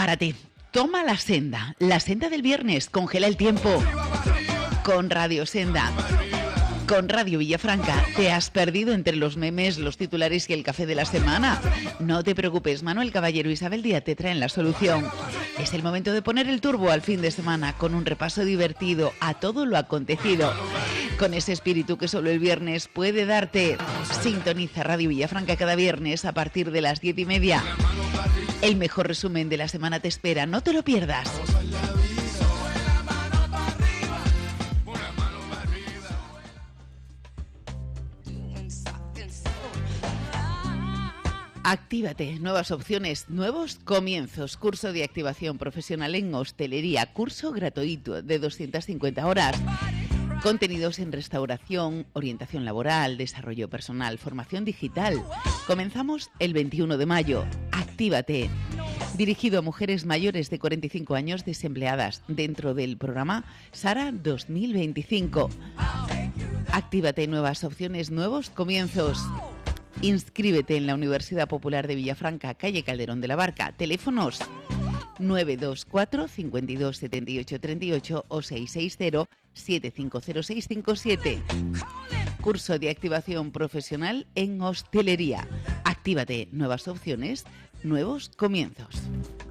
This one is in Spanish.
Prepárate, toma la senda del viernes, congela el tiempo con Radio Senda. Con Radio Villafranca, ¿te has perdido entre los memes, los titulares y el café de la semana? No te preocupes, Manuel Caballero y Isabel Díaz te traen la solución. Es el momento de poner el turbo al fin de semana con un repaso divertido a todo lo acontecido. Con ese espíritu que solo el viernes puede darte. Sintoniza Radio Villafranca cada viernes a partir de las 10:30. El mejor resumen de la semana te espera, no te lo pierdas. Actívate, nuevas opciones, nuevos comienzos. Curso de activación profesional en hostelería, curso gratuito de 250 horas. Contenidos en restauración, orientación laboral, desarrollo personal, formación digital. Comenzamos el 21 de mayo. Actívate. Dirigido a mujeres mayores de 45 años desempleadas dentro del programa Sara 2025. Actívate, nuevas opciones, nuevos comienzos. Inscríbete en la Universidad Popular de Villafranca, calle Calderón de la Barca. Teléfonos 924 52 78 38 o 660 750657. Curso de activación profesional en hostelería. Actívate, nuevas opciones, nuevos comienzos.